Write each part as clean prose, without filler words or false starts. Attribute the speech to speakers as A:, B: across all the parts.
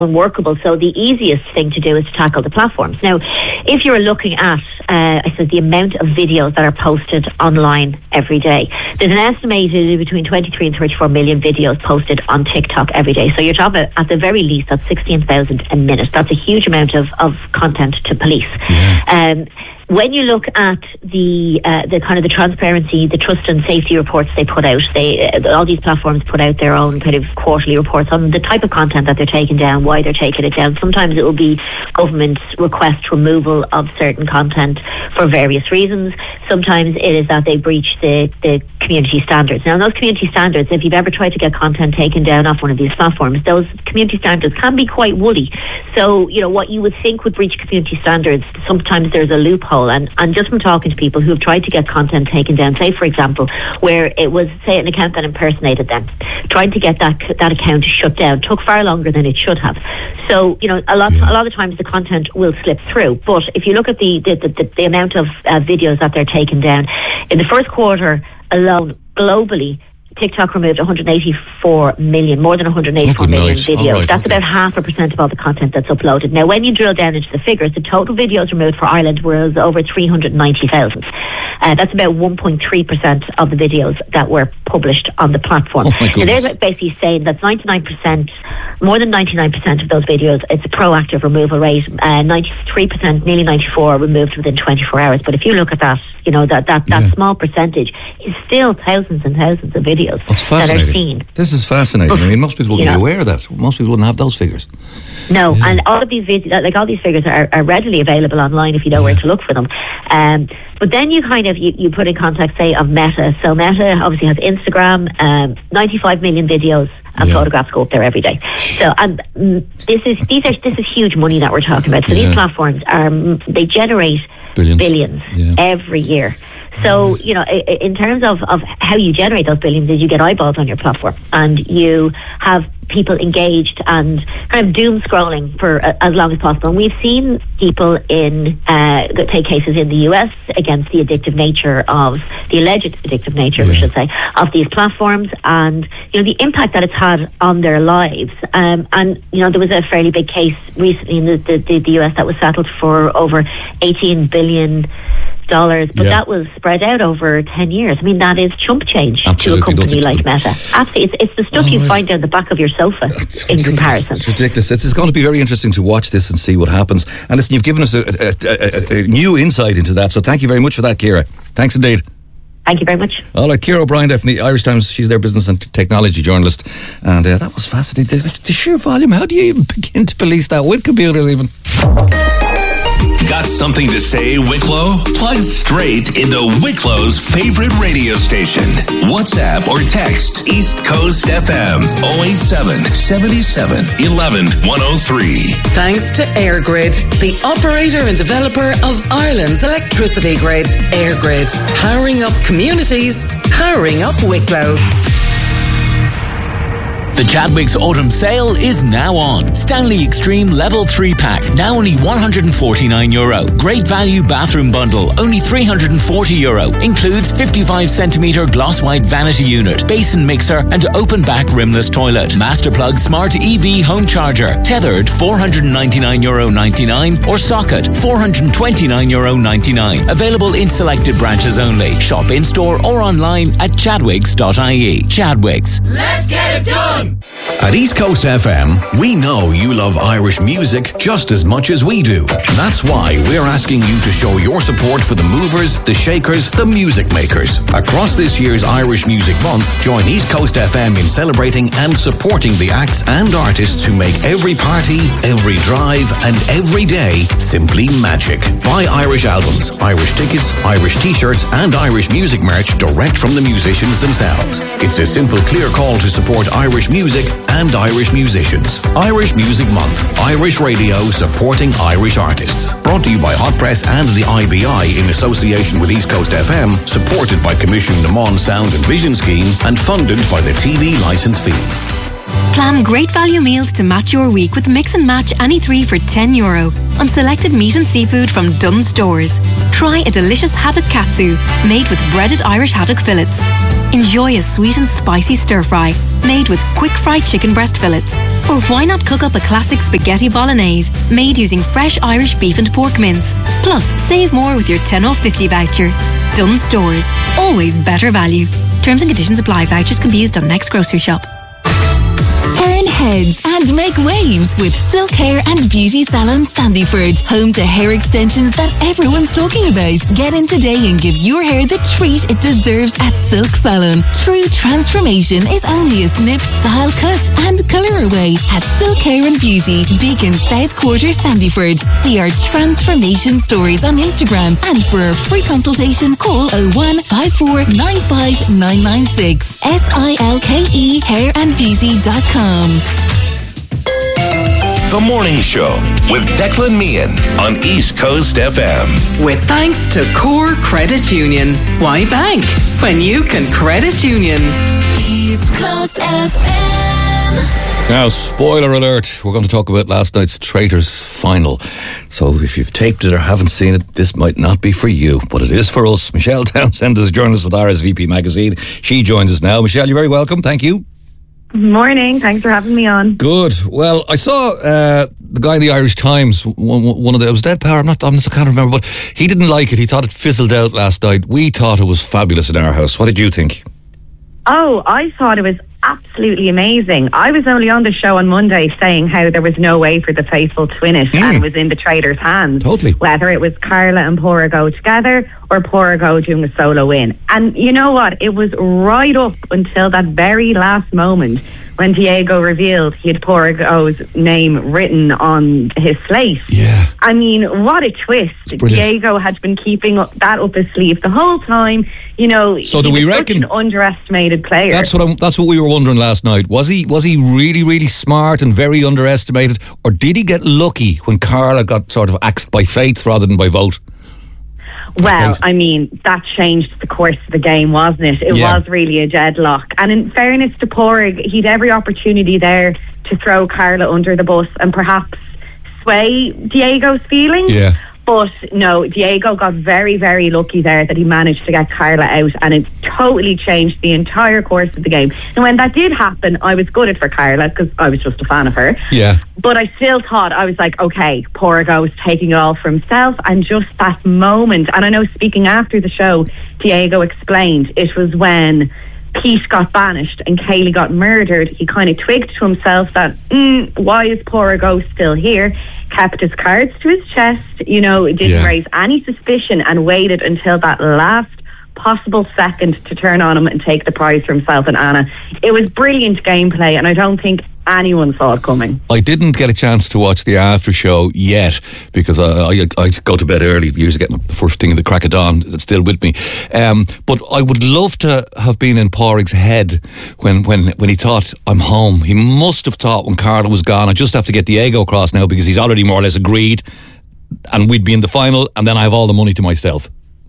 A: unworkable. So the easiest thing to do is to tackle the platforms. Now, if you're looking at, I suppose, the amount of videos that are posted online every day, there's an estimated between 23 and 34 million videos posted on TikTok every day. So you're talking about, at the very least, that's 16,000 a minute. That's a huge amount of content to police. Yeah. When you look at the kind of the transparency, the trust and safety reports they put out, all these platforms put out their own kind of quarterly reports on the type of content that they're taking down, why they're taking it down. Sometimes it will be government request removal of certain content for various reasons. Sometimes it is that they breach the community standards. Now, those community standards, if you've ever tried to get content taken down off one of these platforms, those community standards can be quite woolly. So, what you would think would breach community standards, sometimes there's a loophole. And just from talking to people who have tried to get content taken down, say, for example, where it was, say, an account that impersonated them, trying to get that account shut down took far longer than it should have. So, a lot of times the content will slip through. But if you look at the amount of videos that they're taking down, in the first quarter alone, globally, TikTok removed 184 million, more than 184 million videos. Right, that's about 0.5% of all the content that's uploaded. Now, when you drill down into the figures, the total videos removed for Ireland was over 390,000. That's about 1.3% of the videos that were published on the platform. So they're basically saying that 99%, more than 99% of those videos, it's a proactive removal rate. 93%, nearly 94%, removed within 24 hours. But if you look at that, that small percentage is still thousands and thousands of videos that are seen.
B: This is fascinating. I mean, most people wouldn't be aware of that. Most people wouldn't have those figures.
A: No, and all of these videos, all these figures are readily available online if you know where to look for them. But then you kind of you put in context, say, of Meta. So Meta obviously has Instagram. 95 million videos and photographs go up there every day. So, and this is huge money that we're talking about. So these platforms they generate billions every year. So, in terms of how you generate those billions is you get eyeballs on your platform and you have people engaged and kind of doom scrolling for as long as possible. And we've seen people take cases in the US against the addictive nature of, the alleged addictive nature, we should say, of these platforms and, the impact that it's had on their lives. And, there was a fairly big case recently in the US that was settled for over $18 billion. But that was spread out over 10 years. I mean, that is chump change to a company like Meta. Absolutely. It's the stuff you find down the back of your sofa in comparison.
B: It's ridiculous. It's going to be very interesting to watch this and see what happens. And listen, you've given us a new insight into that. So thank you very much for that, Ciara. Thanks indeed.
A: Thank you very much.
B: All right, Ciara O'Brien there from the Irish Times. She's their business and technology journalist. And that was fascinating. The sheer volume. How do you even begin to police that with computers even?
C: Got something to say, Wicklow? Plug straight into Wicklow's favorite radio station. WhatsApp or text East Coast FM 087 77 11 103.
D: Thanks to EirGrid, the operator and developer of Ireland's electricity grid. EirGrid, powering up communities, powering up Wicklow.
E: The Chadwicks Autumn Sale is now on. Stanley Extreme Level 3 Pack, now only €149. Great value bathroom bundle, only €340. Includes 55cm gloss white vanity unit, basin mixer and open back rimless toilet. Master plug smart EV home charger, tethered €499.99 or socket €429.99. Available in selected branches only. Shop in store or online at chadwicks.ie. Chadwicks.
F: Let's get it done!
G: At East Coast FM, we know you love Irish music just as much as we do. That's why we're asking you to show your support for the movers, the shakers, the music makers. Across this year's Irish Music Month, join East Coast FM in celebrating and supporting the acts and artists who make every party, every drive and every day simply magic. Buy Irish albums, Irish tickets, Irish t-shirts and Irish music merch direct from the musicians themselves. It's a simple, clear call to support Irish music and Irish musicians. Irish Music Month. Irish radio supporting Irish artists. Brought to you by Hot Press and the IBI in association with East Coast FM, supported by Commission Le Mans Sound and Vision Scheme and funded by the TV licence fee.
H: Plan great value meals to match your week with Mix and Match any three for €10 on selected meat and seafood from Dunnes Stores. Try a delicious haddock katsu made with breaded Irish haddock fillets. Enjoy a sweet and spicy stir-fry made with quick fried chicken breast fillets. Or why not cook up a classic spaghetti bolognese made using fresh Irish beef and pork mince. Plus, save more with your 10 off 50 voucher. Dunnes Stores. Always better value. Terms and conditions apply. Vouchers can be used on next grocery shop.
F: Turn heads and make waves with Silk Hair and Beauty Salon Sandyford. Home to hair extensions that everyone's talking about. Get in today and give your hair the treat it deserves at Silk Salon. True transformation is only a snip, style, cut and colour away at Silk Hair and Beauty, Beacon South Quarter, Sandyford. See our transformation stories on Instagram, and for a free consultation call 01 54 95 996. SILKE hairandbeauty.com.
C: The Morning Show with Declan Meehan on East Coast FM.
D: With thanks to Core Credit Union. Why bank when you can credit union?
F: East Coast FM.
B: Now, spoiler alert, we're going to talk about last night's Traitors final. So if you've taped it or haven't seen it, this might not be for you, but it is for us. Michelle Townsend is a journalist with RSVP Magazine. She joins us now. Michelle, you're very welcome. Thank you.
I: Morning. Thanks for having me on.
B: Good. Well, I saw the guy in the Irish Times, one of the, it was Dead Power, I can't remember, but he didn't like it. He thought it fizzled out last night. We thought it was fabulous in our house. What did you think?
I: Oh, I thought it was absolutely amazing. I was only on the show on Monday saying how there was no way for the faithful to win it, and it was in the Traitors' hands.
B: Totally.
I: Whether it was Carla and Porrigo together or Porrigo doing a solo win. And you know what? It was right up until that very last moment when Diego revealed he had Porrigo's name written on his slate.
B: Yeah.
I: I mean, what a twist. Diego had been keeping that up his sleeve the whole time. You know,
B: so do we reckon
I: such an underestimated player?
B: That's what we were wondering last night. Was he really, really smart and very underestimated, or did he get lucky when Carla got sort of axed by faith rather than by vote?
I: Well, I mean, that changed the course of the game, wasn't it? It was really a deadlock. And in fairness to Porrig, he'd every opportunity there to throw Carla under the bus and perhaps sway Diego's feelings.
B: Yeah.
I: But no, Diego got very, very lucky there that he managed to get Carla out, and it totally changed the entire course of the game. And when that did happen, I was gutted for Carla because I was just a fan of her.
B: Yeah.
I: But I still thought, I was like, okay, Porrigo was taking it all for himself, and just that moment, and I know speaking after the show, Diego explained it was when Pete got banished and Kaylee got murdered. He kind of twigged to himself that, why is Porrigo still here? Kept his cards to his chest, you know, didn't raise any suspicion and waited until that last possible second to turn on him and take the prize for himself and Anna. It was brilliant gameplay, and I don't think anyone saw it coming.
B: I didn't get a chance to watch the after show yet because I go to bed early, usually getting up the first thing in the crack of dawn. It's still with me. But I would love to have been in Porrig's head when he thought, I'm home. He must have thought when Carla was gone, I just have to get Diego across now because he's already more or less agreed and we'd be in the final and then I have all the money to myself.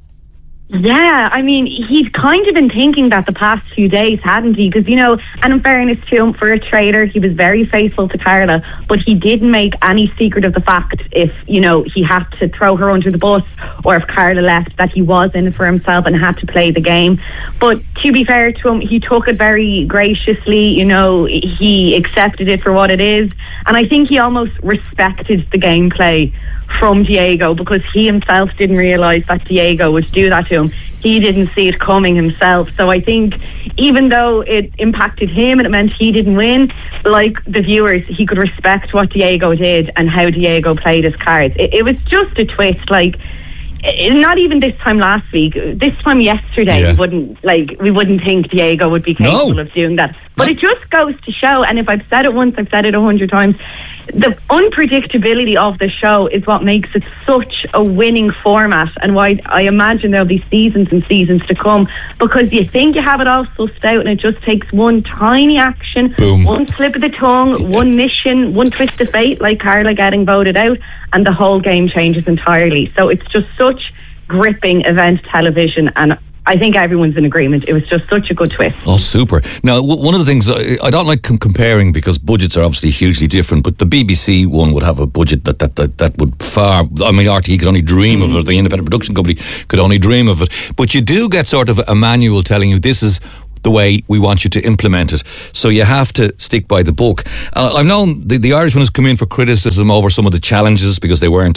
I: Yeah, I mean, he'd kind of been thinking that the past few days, hadn't he? Because, you know, and in fairness to him, for a traitor, he was very faithful to Carla, but he didn't make any secret of the fact if, you know, he had to throw her under the bus or if Carla left, that he was in it for himself and had to play the game. But to be fair to him, he took it very graciously, you know, he accepted it for what it is. And I think he almost respected the gameplay from Diego because he himself didn't realise that Diego would do that to him. He didn't see it coming himself. So I think even though it impacted him and it meant he didn't win, like the viewers, he could respect what Diego did and how Diego played his cards. It was just a twist, like not even this time last week, this time yesterday, we wouldn't think Diego would be capable of doing that. But it just goes to show, and if I've said it once, I've said it 100 times, the unpredictability of the show is what makes it such a winning format, and why I imagine there'll be seasons and seasons to come, because you think you have it all sussed out and it just takes one tiny action, one slip of the tongue, one mission, one twist of fate, like Carla getting voted out, and the whole game changes entirely. So it's just such gripping event television, and I think everyone's in agreement. It was just such a good twist.
B: Oh, super. Now, one of the things, I don't like comparing because budgets are obviously hugely different, but the BBC one would have a budget that would far, I mean, RTE could only dream of it, the independent production company could only dream of it. But you do get sort of a manual telling you this is the way we want you to implement it. So you have to stick by the book. I've known the Irish one has come in for criticism over some of the challenges because they weren't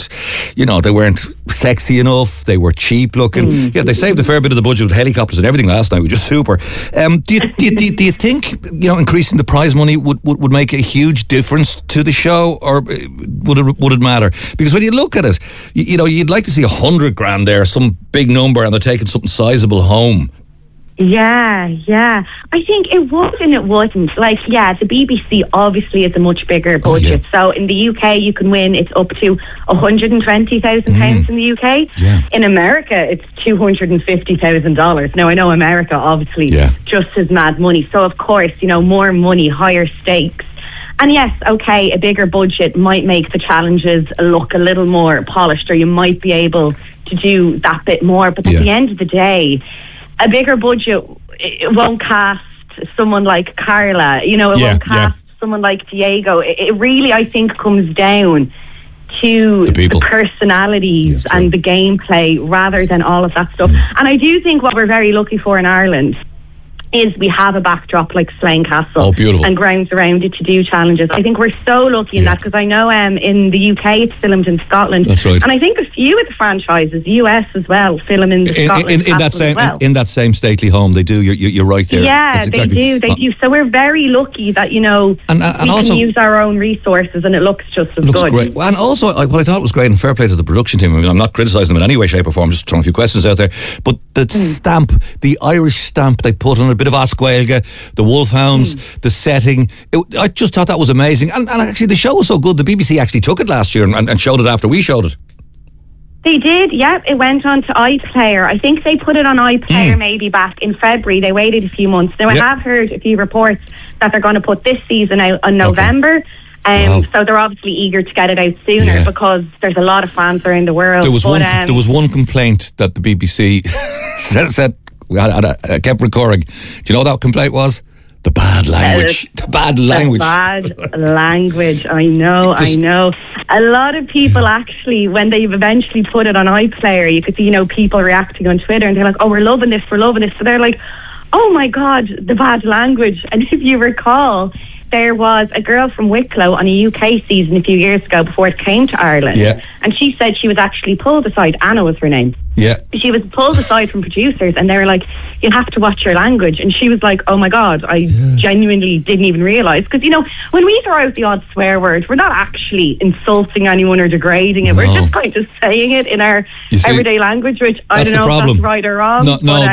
B: sexy enough. They were cheap looking. Yeah, they saved a fair bit of the budget with helicopters and everything last night, which was super. Do you think increasing the prize money would make a huge difference to the show, or would it matter? Because when you look at it, you'd like to see 100 grand there, some big number, and they're taking something sizable home.
I: Yeah. I think it would and it wouldn't. Like, yeah, the BBC obviously is a much bigger budget. So in the UK, you can win, it's up to £120,000 in the UK. Yeah. In America, it's $250,000. Now, I know America, obviously, just as mad money. So, of course, more money, higher stakes. And yes, okay, a bigger budget might make the challenges look a little more polished, or you might be able to do that bit more. But at the end of the day, a bigger budget, it won't cast someone like Carla, it won't cast someone like Diego. It really, I think, comes down to the personalities and the gameplay rather than all of that stuff. And I do think what we're very lucky for in Ireland is we have a backdrop like Slane Castle and grounds around it to do challenges. I think we're so lucky in that, because I know in the UK it's filmed in Scotland. That's right. And I think a few of the franchises, US as well, film in Scotland.
B: In that same stately home, they do. You're right there.
I: Yeah, exactly. They do. So we're very lucky that we can use our own resources, and it looks just as good.
B: Great. And also, what I thought was great, and fair play to the production team. I mean, I'm not criticising them in any way, shape, or form. Just throwing a few questions out there. But the stamp, the Irish stamp they put on a bit of Oscuelga, the Wolfhounds, the setting. I just thought that was amazing. And actually, the show was so good, the BBC actually took it last year and showed it after we showed it.
I: They did, yeah. It went on to iPlayer. I think they put it on iPlayer maybe back in February. They waited a few months. Now, I have heard a few reports that they're going to put this season out in November. So they're obviously eager to get it out sooner because there's a lot of fans around the world.
B: There was one complaint that the BBC said I kept recording. Do you know what that complaint was? The bad language. The bad language. I know. A lot of people actually, when they've eventually put it on iPlayer, you could see, people reacting on Twitter, and they're like, oh, we're loving this. So they're like, oh my God, the bad language. And if you recall, there was a girl from Wicklow on a UK season a few years ago before it came to Ireland. Yeah. And she said she was actually pulled aside. Anna was her name. Yeah. She was pulled aside from producers, and they were like, you have to watch your language. And she was like, oh my God, I genuinely didn't even realise. Because, when we throw out the odd swear word, we're not actually insulting anyone or degrading it. We're just kind of saying it in our everyday language, which I don't know if that's right or wrong.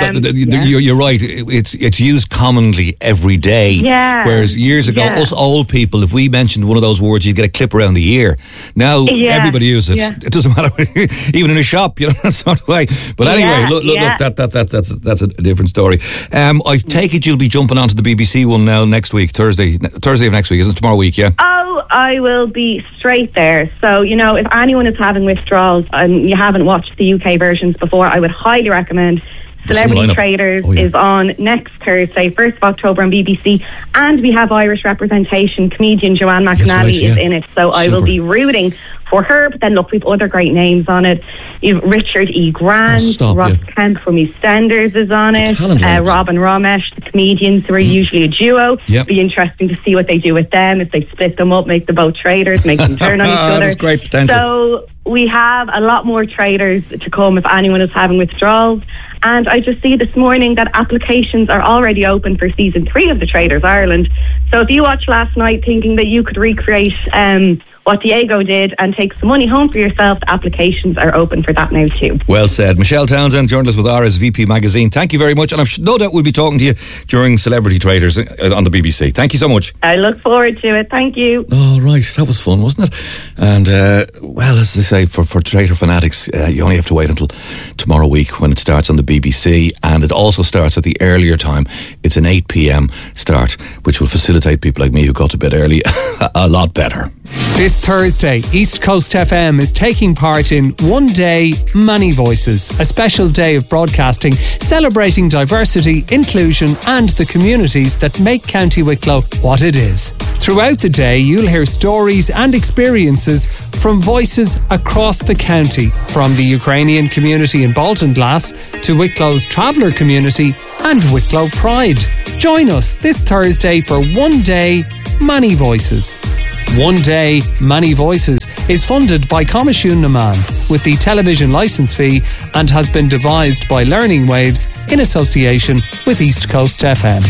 B: You're right. It's used commonly every day. Yeah. Whereas years ago, us old people, if we mentioned one of those words, you'd get a clip around the ear. Now, everybody uses it. Yeah. It doesn't matter. Even in a shop, that sort of way. But anyway, look, that's a different story. I take it you'll be jumping onto the BBC one now next week, Thursday of next week, isn't it? Tomorrow week, yeah?
I: Oh, I will be straight there. So, if anyone is having withdrawals and you haven't watched the UK versions before, I would highly recommend Celebrity Traders is on next Thursday, 1st of October on BBC, and we have Irish representation. Comedian Joanne McNally is in it, so I will be rooting for her. But then look, we've other great names on it. You've Richard E. Grant, Ross Kemp from EastEnders is on it, Robin Ramesh, the comedians who are usually a duo. Be interesting to see what they do with them, if they split them up, make the both traders, make them turn on each other.
B: That's great potential.
I: So we have a lot more traders to come if anyone is having withdrawals. And I just see this morning that applications are already open for season 3 of the Traders Ireland. So if you watched last night thinking that you could recreate what Diego did and take some money home for yourself, the applications are open for that now too.
B: Well said. Michelle Townsend, journalist with RSVP Magazine. Thank you very much. And I'm no doubt we'll be talking to you during Celebrity Traders on the BBC. Thank you so much.
I: I look forward to it. Thank you.
B: All right. That was fun, wasn't it? And, well, as they say, for trader fanatics, you only have to wait until tomorrow week when it starts on the BBC. And it also starts at the earlier time. It's an 8 p.m. start, which will facilitate people like me who go to bed early a lot better.
J: This Thursday, East Coast FM is taking part in One Day, Many Voices, a special day of broadcasting celebrating diversity, inclusion and the communities that make County Wicklow what it is. Throughout the day, you'll hear stories and experiences from voices across the county, from the Ukrainian community in Baltinglass to Wicklow's traveller community and Wicklow Pride. Join us this Thursday for One Day, Many Voices. One Day, Many Voices is funded by Comishún na Man with the television licence fee and has been devised by Learning Waves in association with East Coast FM.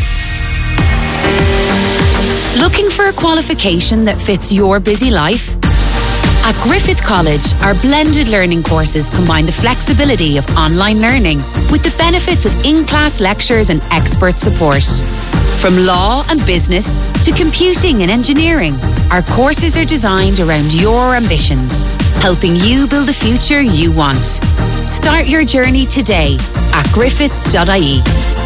K: Looking for a qualification that fits your busy life? At Griffith College, our blended learning courses combine the flexibility of online learning with the benefits of in-class lectures and expert support. From law and business to computing and engineering, our courses are designed around your ambitions, helping you build the future you want. Start your journey today at griffith.ie.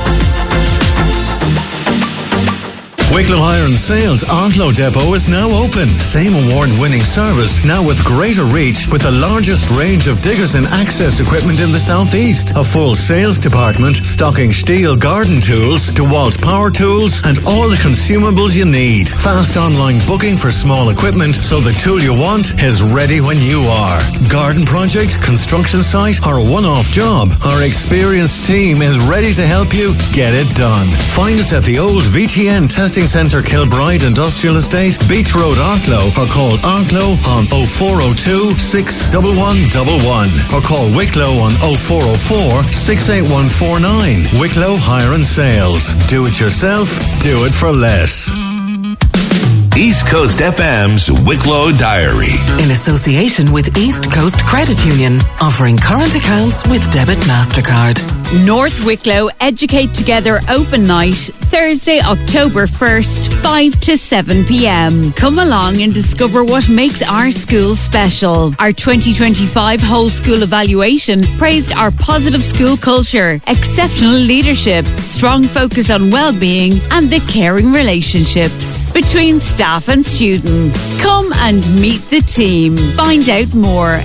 L: Wicklow Hire and Sales Arklow Depot is now open. Same award-winning service, now with greater reach, with the largest range of diggers and access equipment in the southeast. A full sales department stocking Stihl garden tools, DeWalt power tools, and all the consumables you need. Fast online booking for small equipment, so the tool you want is ready when you are. Garden project, construction site, or a one-off job, our experienced team is ready to help you get it done. Find us at the old VTN Testing Centre Kilbride Industrial Estate, Beach Road, Arklow, or call Arklow on 0402 61111 or call Wicklow on 0404 68149. Wicklow Hire and Sales. Do it yourself, do it for less.
C: East Coast FM's Wicklow Diary.
D: In association with East Coast Credit Union, offering current accounts with debit MasterCard.
M: North Wicklow Educate Together Open Night, Thursday, October 1st, 5 to 7 p.m. Come along and discover what makes our school special. Our 2025 whole school evaluation praised our positive school culture, exceptional leadership, strong focus on well-being, and the caring relationships between staff and students. Come and meet the team. Find out more,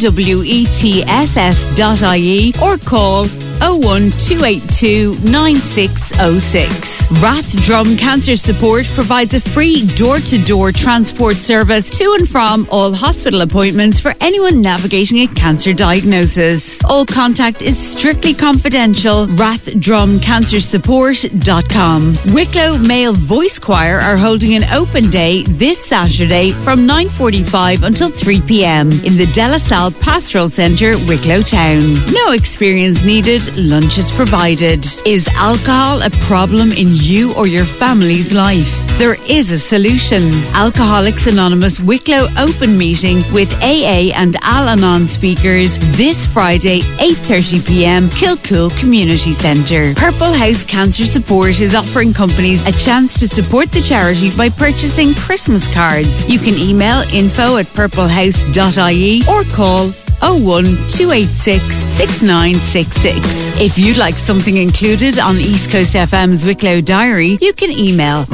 M: nwetss.ie or call 01282 9606. Rath Drum Cancer Support provides a free door-to-door transport service to and from all hospital appointments for anyone navigating a cancer diagnosis. All contact is strictly confidential. rathdrumcancersupport.com. Wicklow Male Voice Choir are holding an open day this Saturday from 9:45 until 3 p.m. in the De La Salle Pastoral Centre, Wicklow Town. No experience needed. Lunch is provided. Is alcohol a problem in you or your family's life? There is a solution. Alcoholics Anonymous Wicklow Open Meeting with AA and Al-Anon speakers this Friday, 8:30 p.m, Kilcool Community Centre. Purple House Cancer Support is offering companies a chance to support the charity by purchasing Christmas cards. You can email info@purplehouse.ie or call 01286 6966. If you'd like something included on East Coast FM's Wicklow Diary, you can email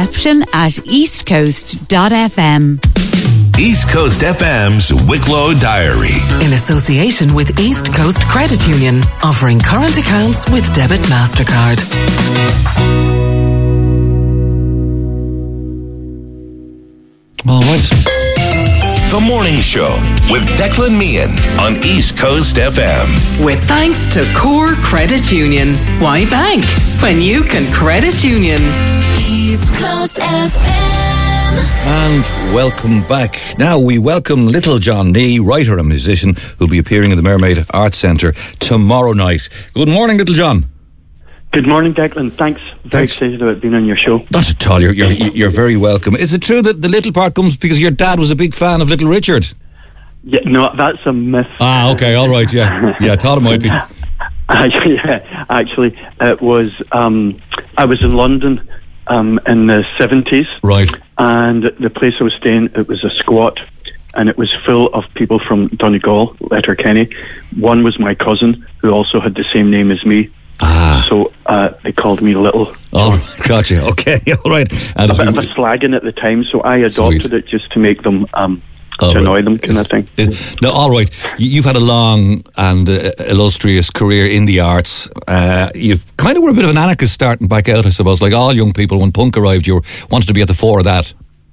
M: reception@eastcoast.fm.
C: East Coast FM's Wicklow Diary.
D: In association with East Coast Credit Union, offering current accounts with debit MasterCard.
C: All right. The Morning Show with Declan Meehan on East Coast FM.
D: With thanks to Core Credit Union. Why bank when you can credit union?
F: East Coast FM.
B: And welcome back. Now we welcome Little John Nee, writer and musician, who'll be appearing in the Mermaid Arts Centre tomorrow night. Good morning, Little John.
N: Good morning, Declan. Thanks. Very excited about being on your show.
B: Not at all. You're very welcome. Is it true that the little part comes because your dad was a big fan of Little Richard?
N: Yeah, no, that's a myth.
B: Ah, okay, all right, yeah. Yeah, I thought it might be.
N: Actually, it was, I was in London in the 70s.
B: Right.
N: And the place I was staying, it was a squat, and it was full of people from Donegal, Letterkenny. One was my cousin, who also had the same name as me.
B: Ah.
N: So they called me Little.
B: Oh, gotcha. Okay, all right. And
N: a bit of a slagging at the time, so I adopted it just to make them, to annoy them, kind of thing.
B: No, all right. You've had a long and illustrious career in the arts. You've kind of were a bit of an anarchist starting back out, I suppose. Like all young people, when punk arrived, you wanted to be at the fore of that.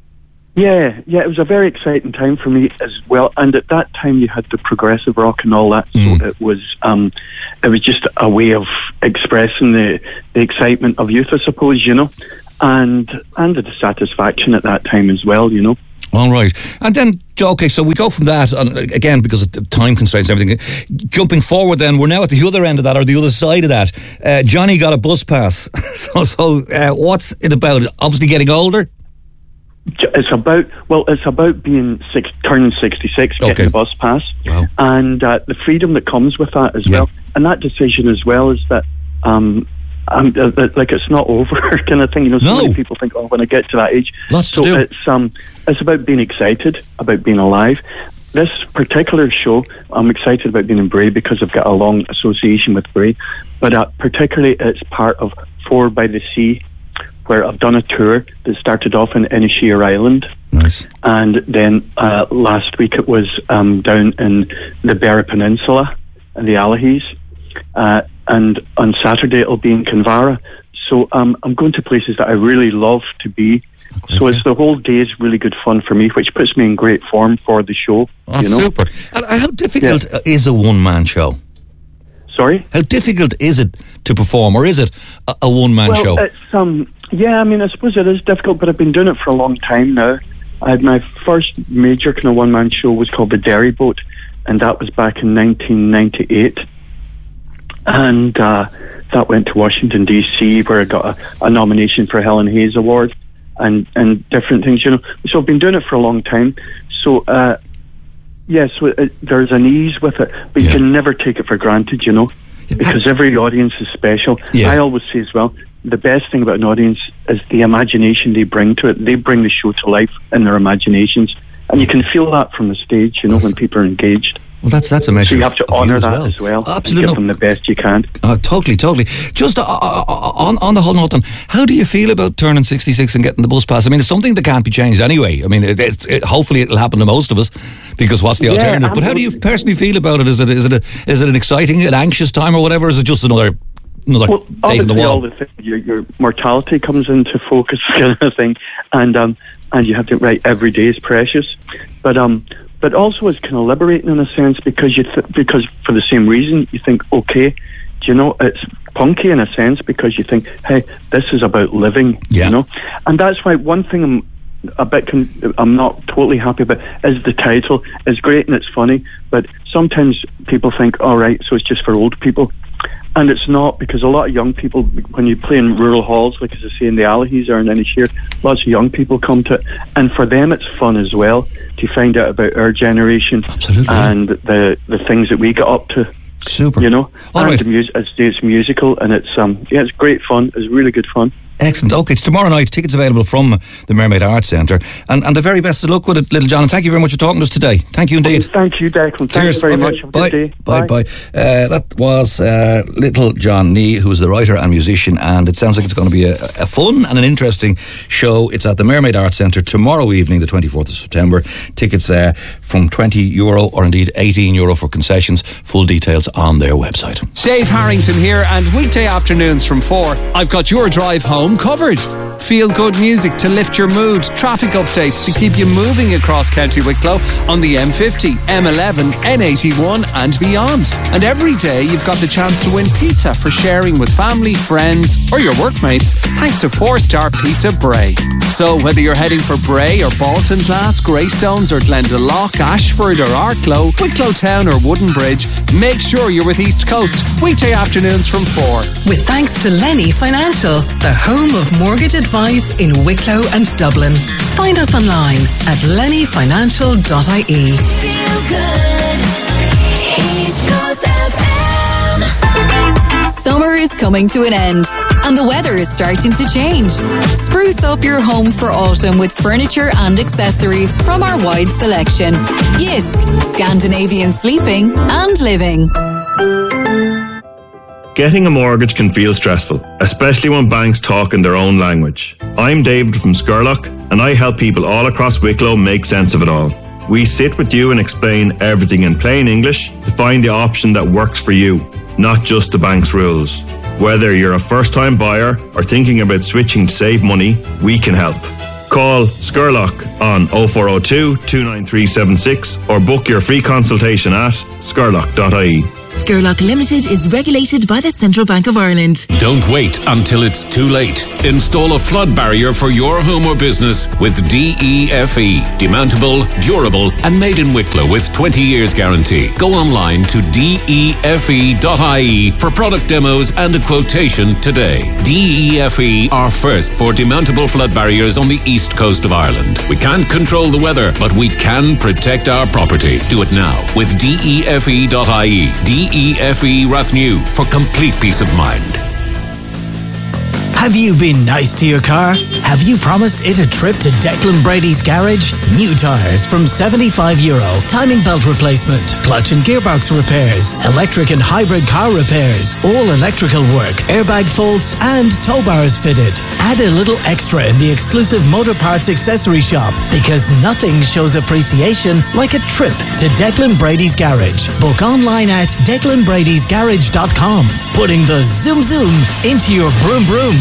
N: Yeah, it was a very exciting time for me as well. And at that time, you had the progressive rock and all that. So it was just a way of expressing the excitement of youth, I suppose, you know, and the dissatisfaction at that time as well, you know.
B: All right. And then, okay, so we go from that, again, because of time constraints and everything. Jumping forward then, we're now at the other end of that, or the other side of that. Johnny got a bus pass. So what's it about? Obviously getting older?
N: It's about being turning 66, getting a bus pass, and the freedom that comes with that as well. And that decision as well is that, like, it's not over kind of thing. You know, so many people think, when I get to that age.
B: Lots to do.
N: It's about being excited, about being alive. This particular show, I'm excited about being in Bray because I've got a long association with Bray. But particularly, it's part of Forward by the Sea, where I've done a tour that started off in Inisheer Island.
B: Nice.
N: And then last week it was down in the Beara Peninsula and the Allihies. And on Saturday it'll be in Kinvara. So I'm going to places that I really love to be. So it's the whole day is really good fun for me, which puts me in great form for the show.
B: Oh, you know? Super. And how difficult is a one-man show?
N: Sorry?
B: How difficult is it to perform, or is it a one-man show?
N: It's, I mean, I suppose it is difficult, but I've been doing it for a long time now. I had my first major kind of one-man show was called The Derry Boat, and that was back in 1998. And that went to Washington, D.C., where I got a nomination for a Helen Hayes Award and different things, you know. So I've been doing it for a long time. So, there's an ease with it, but you can never take it for granted, you know, because every audience is special. I always say as well, the best thing about an audience is the imagination they bring to it. They bring the show to life in their imaginations, and you can feel that from the stage, you know, when people are engaged.
B: Well, that's a measure.
N: So you have to honour that as well.
B: Absolutely,
N: give them the best you can.
B: Totally. Just on the whole note, then, how do you feel about turning 66 and getting the bus pass? I mean, it's something that can't be changed anyway. I mean, hopefully it'll happen to most of us, because what's the alternative? But how do you personally feel about it? Is it an exciting, an anxious time, or whatever? Or is it just another day in the wall?
N: Your mortality comes into focus, kind of thing, and you have to write every day is precious, but also it's kind of liberating in a sense, because because for the same reason you think, okay, do you know, it's punky in a sense, because you think, hey, this is about living, you know, and that's why one thing I'm not totally happy about is the title. It's great and it's funny, but sometimes people think, all right, so it's just for old people. And it's not, because a lot of young people, when you play in rural halls, like as I say in the Allihies or in Inisheer, lots of young people come to it, and for them it's fun as well to find out about our generation.
B: Absolutely.
N: And the things that we got up to.
B: Super.
N: You know,
B: all
N: and
B: right.
N: It's musical, and it's great fun. It's really good fun.
B: Excellent. Okay, it's tomorrow night. Tickets available from the Mermaid Arts Centre. And the very best of luck with it, Little John. And thank you very much for talking to us today. Thank you indeed.
N: Thank you, Declan. Thank you very much. Have a good day.
B: Bye. That was Little John Nee, who's the writer and musician, and it sounds like it's going to be a fun and an interesting show. It's at the Mermaid Arts Centre tomorrow evening, the 24th of September. Tickets from €20 or indeed €18 for concessions. Full details on their website.
J: Dave Harrington here, and weekday afternoons from 4, I've got your drive home covered. Feel good music to lift your mood, traffic updates to keep you moving across County Wicklow on the M50, M11, N81 and beyond. And every day you've got the chance to win pizza for sharing with family, friends or your workmates, thanks to 4-star Pizza Bray. So whether you're heading for Bray or Baltinglass, Greystones or Glendalough, Ashford or Arklow, Wicklow Town or Woodenbridge, make sure you're with East Coast, weekday afternoons from 4.
D: With thanks to Lenny Financial, the home of mortgage advice in Wicklow and Dublin. Find us online at lennyfinancial.ie.
O: Feel good. East Coast FM.
F: Summer is coming to an end and the weather is starting to change. Spruce up your home for autumn with furniture and accessories from our wide selection. Jysk, Scandinavian sleeping and living.
P: Getting a mortgage can feel stressful, especially when banks talk in their own language. I'm David from Scurlock, and I help people all across Wicklow make sense of it all. We sit with you and explain everything in plain English to find the option that works for you, not just the bank's rules. Whether you're a first-time buyer or thinking about switching to save money, we can help. Call Scurlock on 0402 29376 or book your free consultation at scurlock.ie.
F: Scurlock Limited is regulated by the Central Bank of Ireland.
G: Don't wait until it's too late. Install a flood barrier for your home or business with DEFE. Demountable, durable, and made in Wicklow with 20 years guarantee. Go online to defe.ie for product demos and a quotation today. DEFE are first for demountable flood barriers on the east coast of Ireland. We can't control the weather, but we can protect our property. Do it now with defe.ie. DEFE Rathnew for complete peace of mind.
Q: Have you been nice to your car? Have you promised it a trip to Declan Brady's garage? New tyres from €75. Timing belt replacement, clutch and gearbox repairs, electric and hybrid car repairs, all electrical work, airbag faults and tow bars fitted. Add a little extra in the exclusive motor parts accessory shop because nothing shows appreciation like a trip to Declan Brady's garage. Book online at declanbradysgarage.com. Putting the zoom zoom into your broom broom.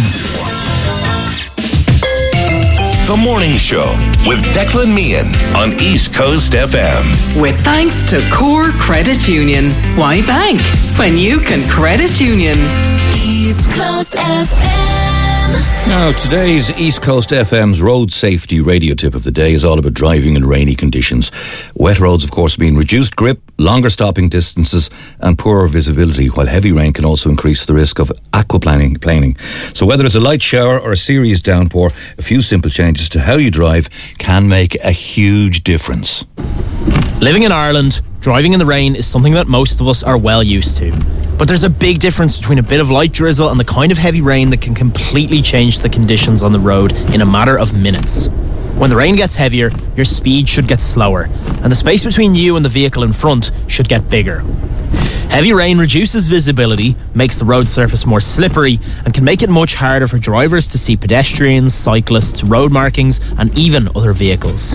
C: The Morning Show with Declan Meehan on East Coast FM.
D: With thanks to Core Credit Union. Why bank when you can credit union?
O: East Coast FM.
B: Now, today's East Coast FM's road safety radio tip of the day is all about driving in rainy conditions. Wet roads, of course, mean reduced grip, longer stopping distances and poorer visibility, while heavy rain can also increase the risk of aquaplaning. So whether it's a light shower or a serious downpour, a few simple changes to how you drive can make a huge difference.
R: Living in Ireland, driving in the rain is something that most of us are well used to. But there's a big difference between a bit of light drizzle and the kind of heavy rain that can completely change the conditions on the road in a matter of minutes. When the rain gets heavier, your speed should get slower, and the space between you and the vehicle in front should get bigger. Heavy rain reduces visibility, makes the road surface more slippery, and can make it much harder for drivers to see pedestrians, cyclists, road markings, and even other vehicles.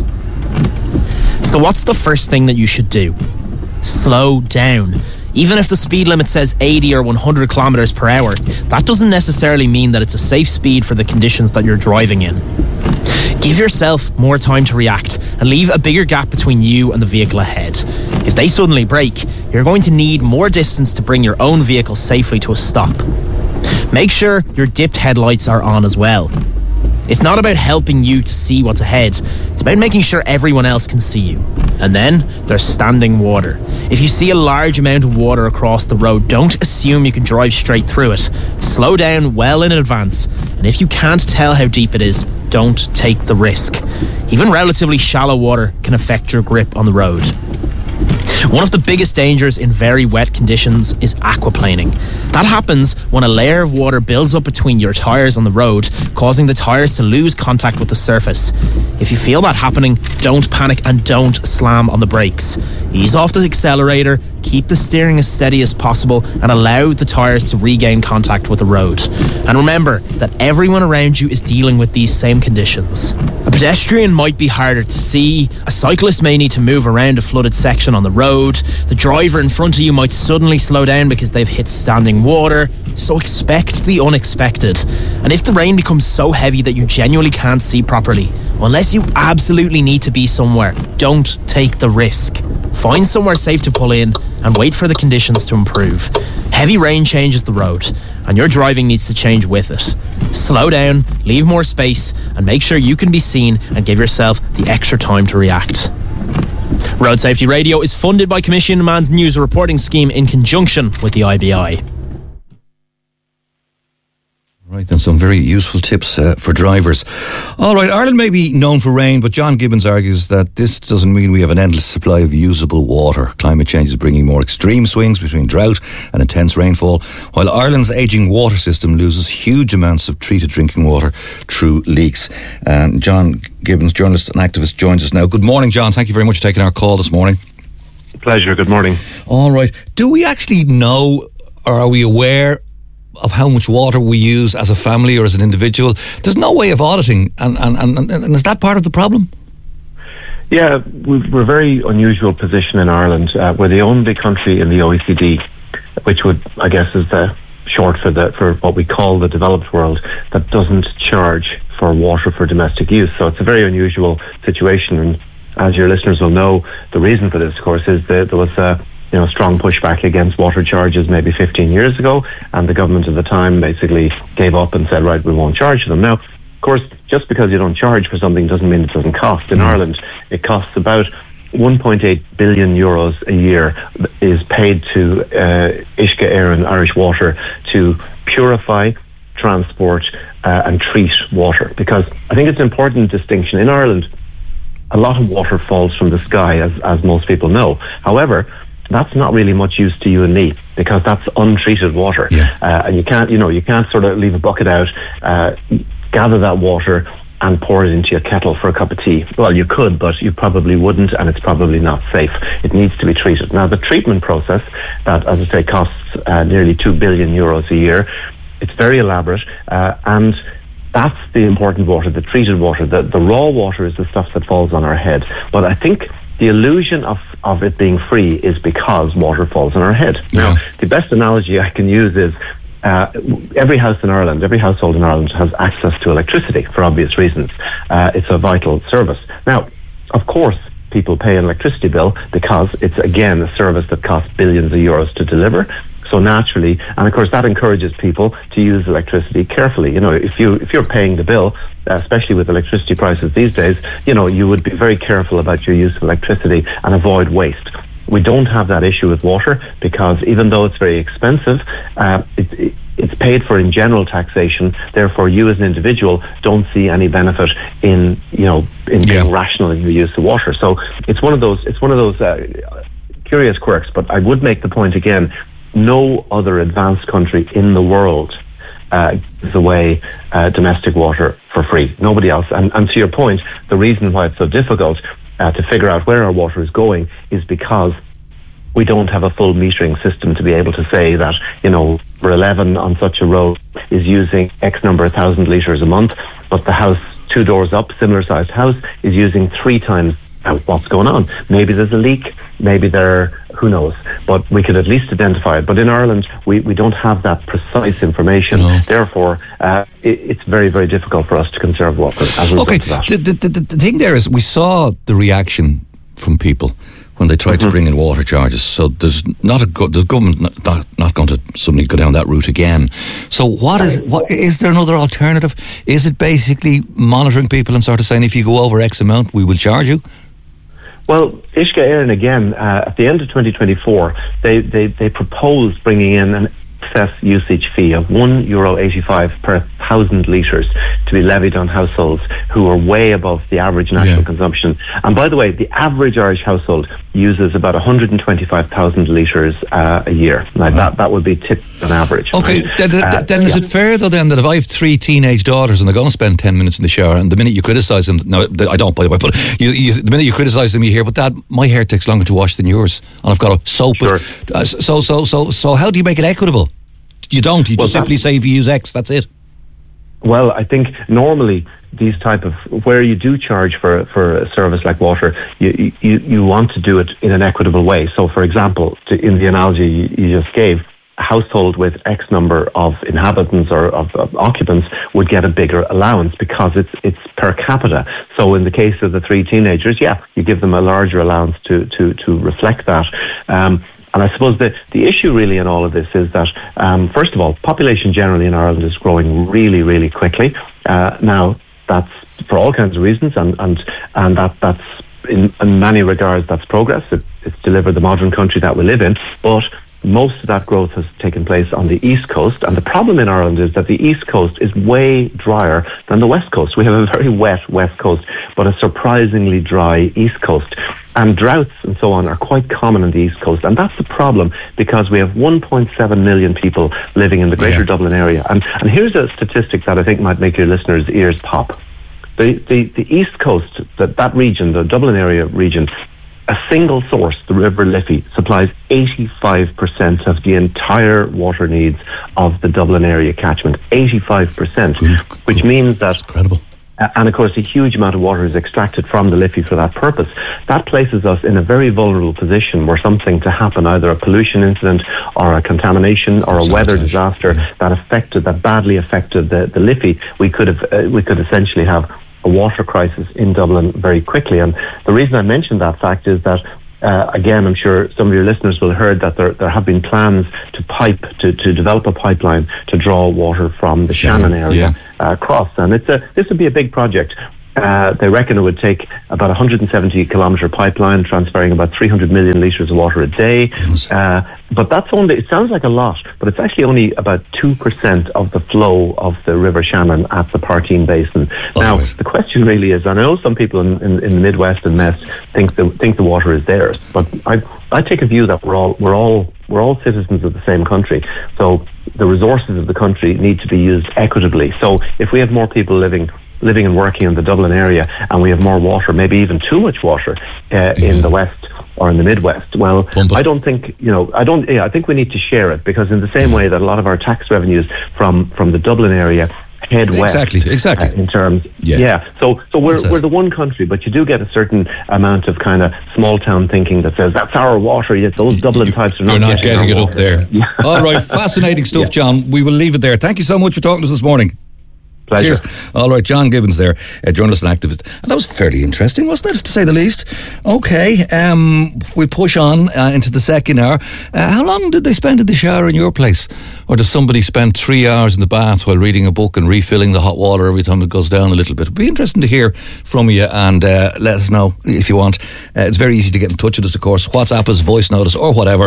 R: So what's the first thing that you should do? Slow down. Even if the speed limit says 80 or 100 kilometers per hour, that doesn't necessarily mean that it's a safe speed for the conditions that you're driving in. Give yourself more time to react and leave a bigger gap between you and the vehicle ahead. If they suddenly brake, you're going to need more distance to bring your own vehicle safely to a stop. Make sure your dipped headlights are on as well. It's not about helping you to see what's ahead. It's about making sure everyone else can see you. And then there's standing water. If you see a large amount of water across the road, don't assume you can drive straight through it. Slow down well in advance. And if you can't tell how deep it is, don't take the risk. Even relatively shallow water can affect your grip on the road. One of the biggest dangers in very wet conditions is aquaplaning. That happens when a layer of water builds up between your tyres on the road, causing the tyres to lose contact with the surface. If you feel that happening, don't panic and don't slam on the brakes. Ease off the accelerator, keep the steering as steady as possible, and allow the tyres to regain contact with the road. And remember that everyone around you is dealing with these same conditions. A pedestrian might be harder to see, a cyclist may need to move around a flooded section on the road, the driver in front of you might suddenly slow down because they've hit standing water, so expect the unexpected. And if the rain becomes so heavy that you genuinely can't see properly, unless you absolutely need to be somewhere, don't take the risk. Find somewhere safe to pull in and wait for the conditions to improve. Heavy rain changes the road, and your driving needs to change with it. Slow down, leave more space, and make sure you can be seen and give yourself the extra time to react. Road Safety Radio is funded by Commission Man's News Reporting Scheme in conjunction with the IBI.
B: Right, then some very useful tips for drivers. All right, Ireland may be known for rain, but John Gibbons argues that this doesn't mean we have an endless supply of usable water. Climate change is bringing more extreme swings between drought and intense rainfall, while Ireland's ageing water system loses huge amounts of treated drinking water through leaks. And John Gibbons, journalist and activist, joins us now. Good morning, John. Thank you very much for taking our call this morning.
S: Pleasure. Good morning.
B: All right. Do we actually know, or are we aware of how much water we use as a family or as an individual? There's no way of auditing, and is that part of the problem?
S: Yeah, we're a very unusual position in Ireland. We're the only country in the OECD, which would, I guess, is the short for what we call the developed world, that doesn't charge for water for domestic use. So it's a very unusual situation, and as your listeners will know, the reason for this, of course, is that there was a strong pushback against water charges maybe 15 years ago, and the government at the time basically gave up and said, right, we won't charge them. Now, of course, just because you don't charge for something doesn't mean it doesn't cost. In Ireland, it costs about 1.8 billion euros a year is paid to Uisce Éireann Irish Water to purify, transport and treat water. Because I think it's an important distinction. In Ireland, a lot of water falls from the sky, as most people know. However, that's not really much use to you and me, because that's untreated water. And you can't sort of leave a bucket out, gather that water and pour it into your kettle for a cup of tea. Well, you could, but you probably wouldn't, and it's probably not safe. It needs to be treated. Now, the treatment process, that, as I say, costs nearly 2 billion euros a year, it's very elaborate, and that's the important water, the treated water. The raw water is the stuff that falls on our head. But I think the illusion of it being free is because water falls on our head. Now, the best analogy I can use is every household in Ireland has access to electricity for obvious reasons. It's a vital service. Now, of course, people pay an electricity bill because it's, again, a service that costs billions of euros to deliver. So naturally, and of course that encourages people to use electricity carefully. If you're paying the bill, especially with electricity prices these days, you would be very careful about your use of electricity and avoid waste. We don't have that issue with water, because even though it's very expensive, it's paid for in general taxation. Therefore, you as an individual don't see any benefit in being rational in your use of water. So it's one of those curious quirks. But I would make the point again: no other advanced country in the world gives away domestic water for free. Nobody else. And to your point, the reason why it's so difficult to figure out where our water is going is because we don't have a full metering system to be able to say that, number 11 on such a road is using X number of thousand litres a month, but the house 2 doors up, similar sized house, is using 3 times. What's going on? Maybe there's a leak, maybe who knows, but we could at least identify it. But in Ireland, we don't have that precise information. Therefore, it's very, very difficult for us to conserve water as a result of that.
B: The thing there is, we saw the reaction from people when they tried to bring in water charges. So there's the government not going to suddenly go down that route again. So what is there another alternative? Is it basically monitoring people and sort of saying, if you go over X amount, we will charge you?
S: Well, Uisce Éireann, again, at the end of 2024, they proposed bringing in an excess usage fee of €1.85 per 1,000 litres to be levied on households who are way above the average national consumption. And by the way, the average Irish household uses about 125,000 litres a year. Now, that would be tipped on average.
B: Okay, right? Then is it fair, though, then, that if I have 3 teenage daughters and they're going to spend 10 minutes in the shower, and the minute you criticise them, no, I don't, by the way, but the minute you criticise them, you hear, but Dad, my hair takes longer to wash than yours, and I've got to soap it. So how do you make it equitable? You don't. You just simply say, if you use X, that's it.
S: Well, I think normally these type of, where you do charge for a service like water, you want to do it in an equitable way. So, for example, in the analogy you just gave, a household with X number of inhabitants or of occupants would get a bigger allowance because it's per capita. So in the case of the 3 teenagers, you give them a larger allowance to reflect that. And I suppose the issue really in all of this is that, first of all, population generally in Ireland is growing really, really quickly. Now, that's for all kinds of reasons, and that's in many regards, that's progress. It's delivered the modern country that we live in, but most of that growth has taken place on the East Coast, and the problem in Ireland is that the East Coast is way drier than the West Coast. We have a very wet West Coast, but a surprisingly dry East Coast. And droughts and so on are quite common on the East Coast, and that's the problem because we have 1.7 million people living in the Greater Dublin area. And here's a statistic that I think might make your listeners' ears pop. The East Coast, that region, the Dublin area region, a single source, the River Liffey, supplies 85% of the entire water needs of the Dublin area catchment. 85%, which means that...
B: That's incredible.
S: and of course a huge amount of water is extracted from the Liffey for that purpose. That places us in a very vulnerable position where something to happen, either a pollution incident or a contamination or a weather disaster that badly affected the Liffey, we could essentially have a water crisis in Dublin very quickly. And the reason I mentioned that fact is that again, I'm sure some of your listeners will have heard that there have been plans to develop a pipeline to draw water from the Shannon area across, and this would be a big project. They reckon it would take about 170 kilometre pipeline, transferring about 300 million litres of water a day. But that's only, it sounds like a lot, but it's actually only about 2% of the flow of the River Shannon at the Partine Basin. Now, the question really is, I know some people in the Midwest and Mest think the water is theirs, but I take a view that we're all citizens of the same country. So the resources of the country need to be used equitably. So if we have more people living and working in the Dublin area, and we have more water, maybe even too much water in the West or in the Midwest, well, I don't think, I think we need to share it, because in the same way that a lot of our tax revenues from the Dublin area head west.
B: Exactly.
S: In terms, So we're the one country, but you do get a certain amount of kind of small town thinking that says that's our water. Yet those Dublin types are not
B: getting it up there. All right, fascinating stuff, John. We will leave it there. Thank you so much for talking to us this morning.
S: Pleasure.
B: Cheers. All right, John Gibbons there, a journalist and activist. And that was fairly interesting, wasn't it, to say the least? Okay, we push on into the second hour. How long did they spend in the shower in your place? Or does somebody spend 3 hours in the bath while reading a book and refilling the hot water every time it goes down a little bit? It'd be interesting to hear from you, and let us know if you want. It's very easy to get in touch with us, of course. WhatsApp us, voice notice or whatever.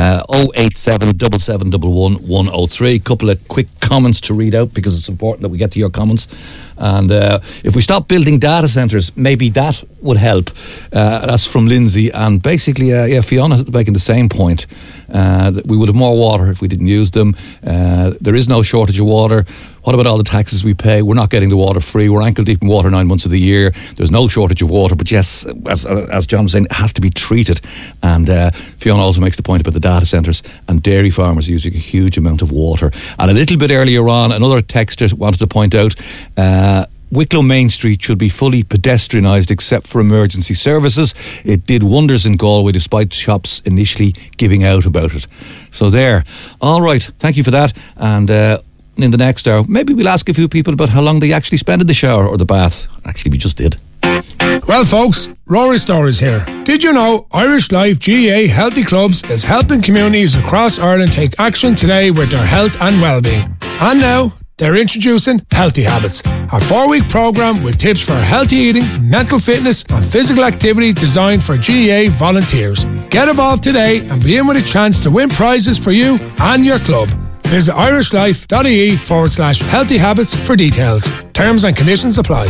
B: 087 7711 103. Couple of quick comments to read out, because it's important that we get to your comments. And if we stop building data centres, maybe that would help. That's from Lindsay. And basically, Fiona making the same point, that we would have more water if we didn't use them. There is no shortage of water. What about all the taxes we pay? We're not getting the water free. We're ankle deep in water 9 months of the year. There's no shortage of water. But yes, as John was saying, it has to be treated. And Fiona also makes the point about the data centres and dairy farmers using a huge amount of water. And a little bit earlier on, another texter wanted to point out, Wicklow Main Street should be fully pedestrianised except for emergency services. It did wonders in Galway despite shops initially giving out about it. So there. All right. Thank you for that. And in the next hour, maybe we'll ask a few people about how long they actually spend in the shower or the bath. Actually, we just did.
T: Well, folks, Rory Stories here. Did you know Irish Life GAA Healthy Clubs is helping communities across Ireland take action today with their health and well-being? And now, they're introducing Healthy Habits, a 4-week programme with tips for healthy eating, mental fitness and physical activity designed for GAA volunteers. Get involved today and be in with a chance to win prizes for you and your club. Visit irishlife.ie/healthy habits for details. Terms and conditions apply.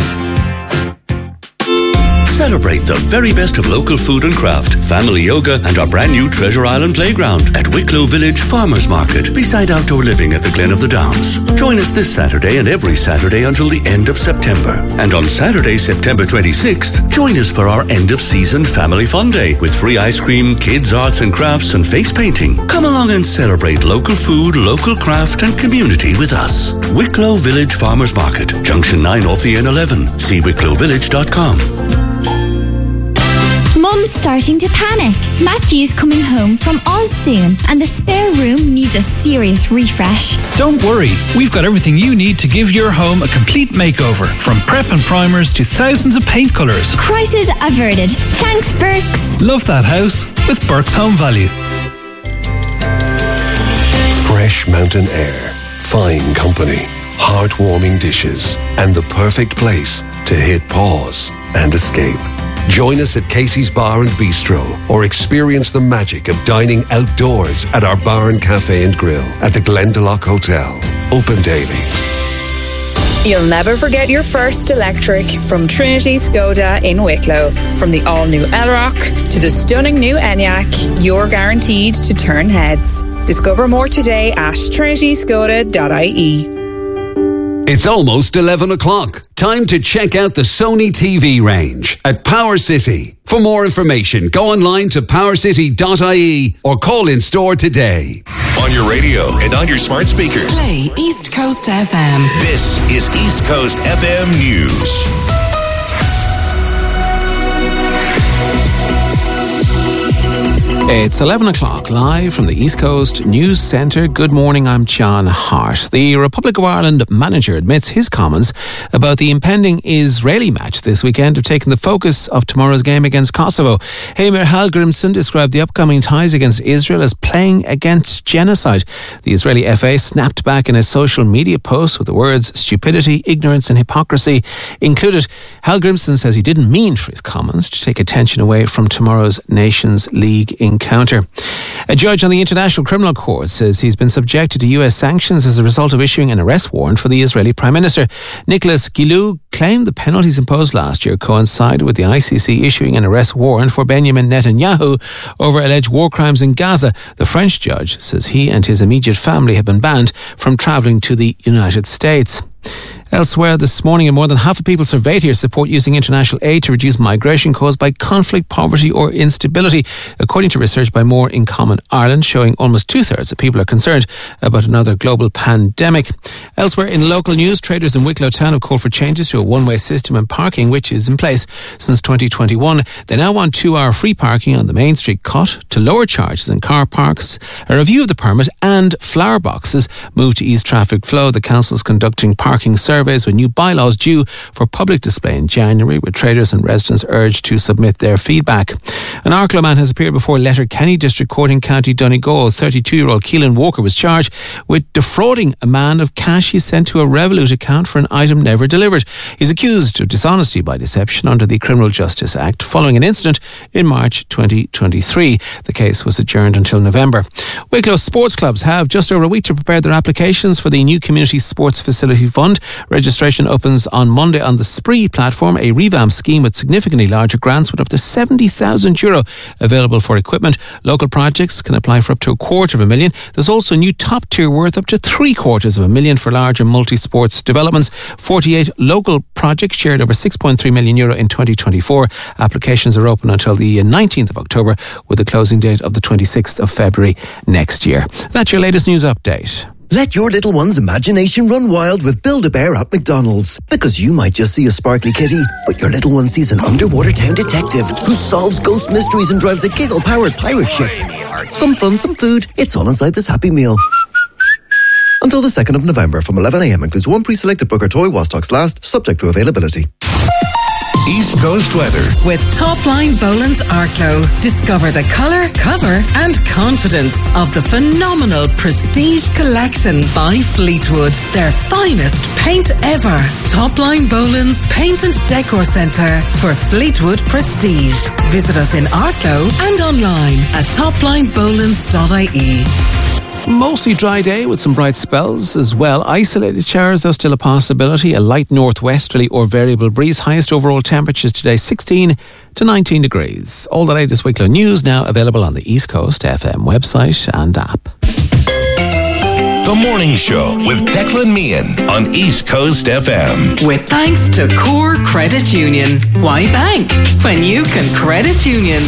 U: Celebrate the very best of local food and craft, family yoga and our brand new Treasure Island playground at Wicklow Village Farmers Market beside outdoor living at the Glen of the Downs. Join us this Saturday and every Saturday until the end of September. And on Saturday, September 26th, join us for our end of season family fun day with free ice cream, kids arts and crafts and face painting. Come along and celebrate local food, local craft and community with us. Wicklow Village Farmers Market, Junction 9 off the N11. See wicklowvillage.com.
V: Mum's starting to panic. Matthew's coming home from Oz soon, and the spare room needs a serious refresh.
W: Don't worry, we've got everything you need to give your home a complete makeover, from prep and primers to thousands of paint colours.
V: Crisis averted. Thanks, Burke's.
W: Love that house with Burke's Home Value.
X: Fresh mountain air, fine company, heartwarming dishes, and the perfect place to hit pause and escape. Join us at Casey's Bar and Bistro, or experience the magic of dining outdoors at our bar and cafe and grill at the Glendalough Hotel. Open daily.
Y: You'll never forget your first electric from Trinity Skoda in Wicklow. From the all-new Elrock to the stunning new Enyaq, you're guaranteed to turn heads. Discover more today at trinityskoda.ie.
Z: It's almost 11 o'clock. Time to check out the Sony TV range at Power City. For more information, go online to powercity.ie or call in store today.
C: on your radio and on your smart speaker.
D: Play East Coast FM.
C: This is East Coast FM News.
A: It's 11 o'clock, live from the East Coast News Centre. Good morning, I'm John Hart. The Republic of Ireland manager admits his comments about the impending Israeli match this weekend have taken the focus of tomorrow's game against Kosovo. Heimir Hallgrímsson described the upcoming ties against Israel as playing against genocide. The Israeli FA snapped back in a social media post with the words stupidity, ignorance and hypocrisy included. Hallgrímsson says he didn't mean for his comments to take attention away from tomorrow's Nations League encounter. A judge on the International Criminal Court says he's been subjected to US sanctions as a result of issuing an arrest warrant for the Israeli Prime Minister. Nicholas Gilou claimed the penalties imposed last year coincided with the ICC issuing an arrest warrant for Benjamin Netanyahu over alleged war crimes in Gaza. The French judge says he and his immediate family have been banned from travelling to the United States. Elsewhere this morning, more than half of people surveyed here support using international aid to reduce migration caused by conflict, poverty or instability, according to research by More in Common Ireland, showing almost two-thirds of people are concerned about another global pandemic. Elsewhere in local news, traders in Wicklow Town have called for changes to a one-way system and parking, which is in place since 2021. They now want 2-hour free parking on the Main Street cut, to lower charges in car parks, a review of the permit and flower boxes move to ease traffic flow. The council is conducting parking surveys with new bylaws due for public display in January, with traders and residents urged to submit their feedback. An Arklow man has appeared before Letterkenny District Court in County Donegal. 32-year-old Keelan Walker was charged with defrauding a man of cash he sent to a Revolut account for an item never delivered. He's accused of dishonesty by deception under the Criminal Justice Act following an incident in March 2023. The case was adjourned until November. Wicklow sports clubs have just over a week to prepare their applications for the new Community Sports Facility Fund. Registration opens on Monday on the Spree platform, a revamped scheme with significantly larger grants with up to €70,000 available for equipment. Local projects can apply for up to €250,000. There's also a new top tier worth up to €750,000 for larger multi-sports developments. 48 local projects shared over €6.3 million in 2024. Applications are open until the 19th of October with the closing date of the 26th of February next year. That's your latest news update.
E: Let your little one's imagination run wild with Build-A-Bear at McDonald's. Because you might just see a sparkly kitty, but your little one sees an underwater town detective who solves ghost mysteries and drives a giggle-powered pirate ship. Some fun, some food. It's all inside this Happy Meal. Until the 2nd of November from 11 a.m. includes one pre-selected book or toy while stocks last, subject to availability.
C: East Coast weather.
D: With Topline Boland's Arklow. Discover the colour, cover and confidence of the phenomenal Prestige Collection by Fleetwood. Their finest paint ever. Topline Boland's Paint and Decor Centre for Fleetwood Prestige. Visit us in Arklow and online at toplinebolans.ie.
A: Mostly dry day with some bright spells as well. Isolated showers, though, still a possibility. A light northwesterly or variable breeze. Highest overall temperatures today 16 to 19 degrees. All the latest Wicklow news now available on the East Coast FM website and app.
C: The Morning Show with Declan Meehan on East Coast FM.
D: With thanks to Core Credit Union. Why bank when you can credit union?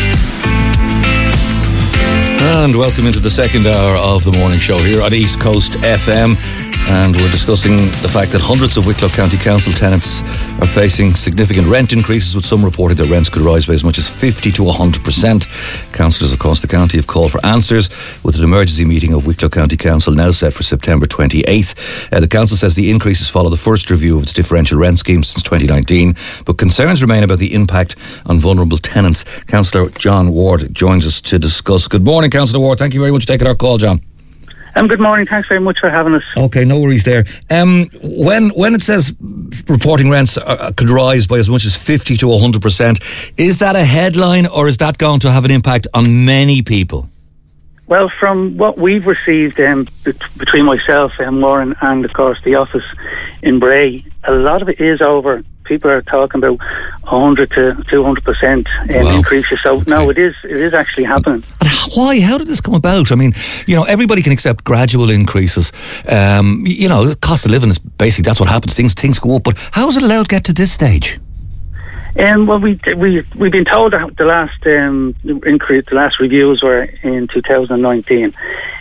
B: And welcome into the second hour of the morning show here on East Coast FM. And we're discussing the fact that hundreds of Wicklow County Council tenants are facing significant rent increases, with some reporting that rents could rise by as much as 50 to 100%. Councillors across the county have called for answers, with an emergency meeting of Wicklow County Council now set for September 28th. The council says the increases follow the first review of its differential rent scheme since 2019, but concerns remain about the impact on vulnerable tenants. Councillor John Ward joins us to discuss. Good morning, Councillor Ward. Thank you very much for taking our call, John.
H: Good morning. Thanks very much for having us.
B: Okay, no worries there. When it says reporting rents could rise by as much as 50 to 100%, is that a headline or is that going to have an impact on many people?
H: Well, from what we've received between myself and Warren and, of course, the office in Bray, a lot of it is over. People are talking about 100 to 200% increases. So, okay. No, it is actually happening.
B: But why? How did this come about? I mean, everybody can accept gradual increases. The cost of living is basically, that's what happens. Things go up. But how is it allowed to get to this stage?
H: Well, we've been told that the last increase, the last reviews were in 2019.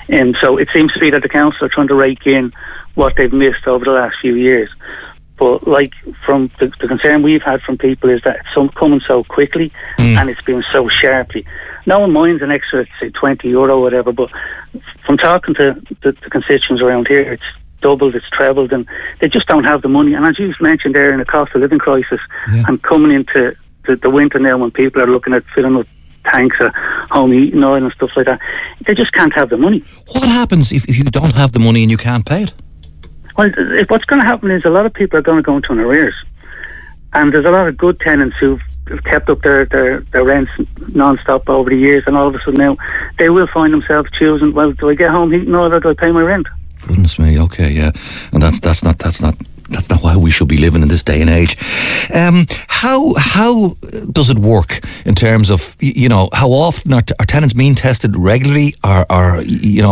H: And so it seems to be that the council are trying to rake in what they've missed over the last few years. But like from the concern we've had from people is that it's coming so quickly and it's been so sharply. No one minds an extra, say, €20 or whatever, but from talking to the constituents around here, it's doubled, it's trebled, and they just don't have the money. And as you mentioned there, in the cost of living crisis, and coming into the winter now when people are looking at filling up tanks of home heating oil and stuff like that, they just can't have the money.
B: What happens if you don't have the money and you can't pay it?
H: Well, what's going to happen is a lot of people are going to go into an arrears, and there's a lot of good tenants who've kept up their rents non-stop over the years, and all of a sudden now they will find themselves choosing, well, do I get home heating oil or do I pay my rent?
B: Goodness me, okay, yeah. And that's not why we should be living in this day and age. How does it work in terms of, how often are tenants being tested regularly? Are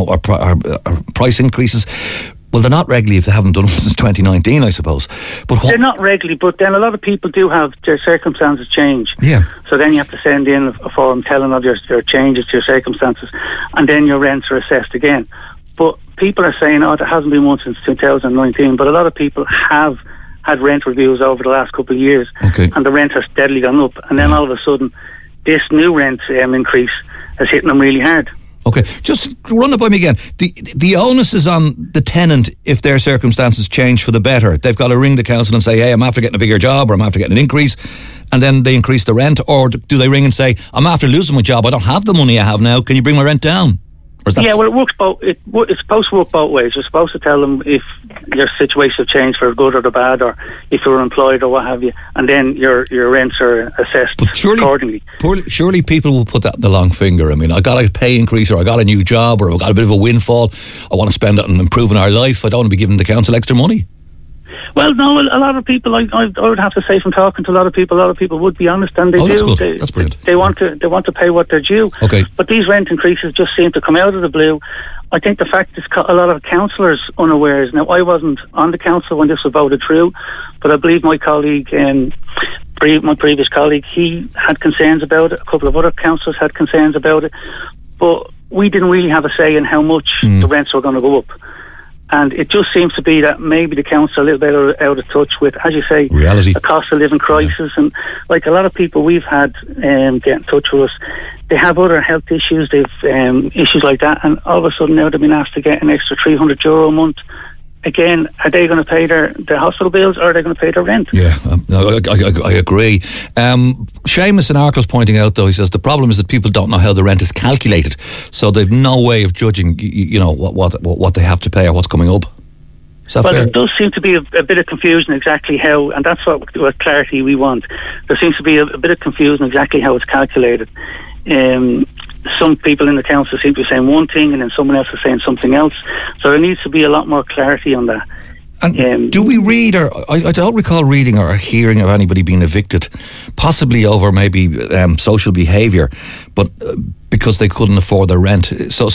B: price increases? Well, they're not regularly if they haven't done it since 2019, I suppose. But
H: they're not regularly, but then a lot of people do have their circumstances change.
B: Yeah.
H: So then you have to send in a form telling of your changes to your circumstances, and then your rents are assessed again. But people are saying, there hasn't been one since 2019, but a lot of people have had rent reviews over the last couple of years, and the rent has steadily gone up, and then all of a sudden this new rent increase is hitting them really hard.
B: Okay, just run it by me again. The onus is on the tenant if their circumstances change for the better. They've got to ring the council and say, hey, I'm after getting a bigger job, or I'm after getting an increase, and then they increase the rent. Or do they ring and say, I'm after losing my job, I don't have the money I have now, can you bring my rent down?
H: Yeah, well, it works both. It's supposed to work both ways. You're supposed to tell them if your situation has changed for the good or the bad, or if you're employed or what have you, and then your rents are assessed accordingly.
B: Surely people will put that in the long finger. I mean, I got a pay increase, or I got a new job, or I got a bit of a windfall. I want to spend it on improving our life. I don't want to be giving the council extra money.
H: Well, no, a lot of people, I would have to say, from talking to a lot of people would be honest, and they do.
B: That's good. That's brilliant.
H: They want to pay what they're due.
B: Okay.
H: But these rent increases just seem to come out of the blue. I think the fact is a lot of councillors unawares. Now, I wasn't on the council when this was voted through, but I believe my colleague, my previous colleague, he had concerns about it. A couple of other councillors had concerns about it, but we didn't really have a say in how much the rents were going to go up. And it just seems to be that maybe the council are a little bit out of touch with, as you say,
B: reality,
H: a cost of living crisis. And like a lot of people we've had get in touch with us, they have other health issues, they've issues like that, and all of a sudden now they've been asked to get an extra €300 a month. Again, are they going to pay their hospital bills, or are they going to pay their rent?
B: Yeah, I agree. Seamus in Arkle's pointing out, though, he says the problem is that people don't know how the rent is calculated, so they've no way of judging, what they have to pay or what's coming up. Is that fair?
H: There does seem to be a bit of confusion exactly how, and that's what clarity we want. There seems to be a bit of confusion exactly how it's calculated. Some people in the council seem to be saying one thing, and then someone else is saying something else. So there needs to be a lot more clarity on that.
B: And do we read, or I don't recall reading or hearing of anybody being evicted, possibly over maybe social behaviour, but because they couldn't afford their rent. So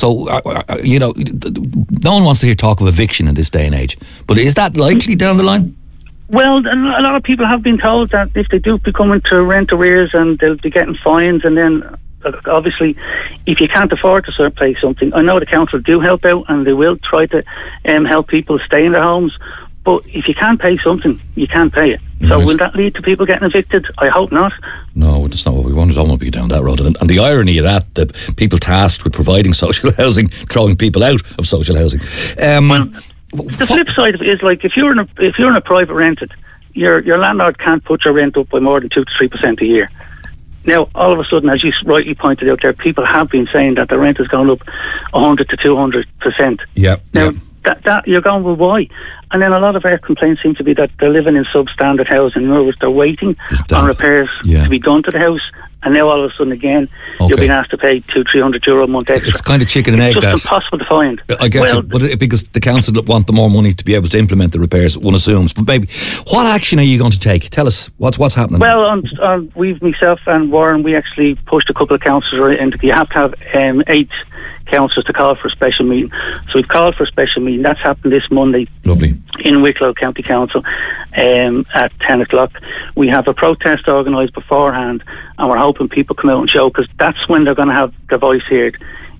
B: no one wants to hear talk of eviction in this day and age. But is that likely down the line?
H: Well, a lot of people have been told that if they do become into rent arrears, and they'll be getting fines, and then obviously, if you can't afford to pay something, I know the council do help out, and they will try to help people stay in their homes. But if you can't pay something, you can't pay it. So will that lead to people getting evicted? I hope not.
B: No, that's not what we want. I don't want to be down that road. And the irony of that people tasked with providing social housing, throwing people out of social housing.
H: The flip side of it is, like, if you're in a private rented, your landlord can't put your rent up by more than 2 to 3% a year. Now, all of a sudden, as you rightly pointed out there, people have been saying that the rent has gone up 100 to 200%.
B: Yeah.
H: Now, that you're going, well, why? And then a lot of our complaints seem to be that they're living in substandard housing. In other words, they're waiting on repairs to be done to the house. And now all of a sudden again, you're being asked to pay €200-300 a month extra.
B: It's kind of chicken and egg.
H: It's just impossible to find.
B: I get it, but because the council want the more money to be able to implement the repairs, one assumes. But maybe, what action are you going to take? Tell us what's happening.
H: Well, myself and Warren, we actually pushed a couple of councillors into. You have to have 8 councillors to call for a special meeting. So we've called for a special meeting. That's happened this Monday.
B: Lovely.
H: In Wicklow County Council at 10 o'clock. We have a protest organised beforehand, and we're hoping people come out and show, because that's when they're going to have their voice heard,